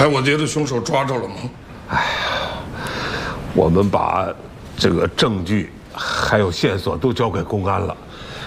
海我爹的凶手抓着了吗？ 我们把这个证据还有线索都交给公安了，